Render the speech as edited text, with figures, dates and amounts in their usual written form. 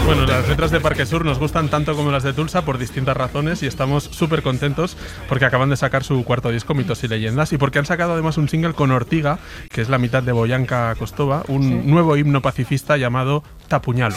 Bueno, las letras de Parque Sur nos gustan tanto como las de Tulsa por distintas razones y estamos súper contentos porque acaban de sacar su cuarto disco, Mitos y Leyendas, y porque han sacado además un single con Ortiga, que es la mitad de Boyanka Kostova, un nuevo himno pacifista llamado Tapuñalo.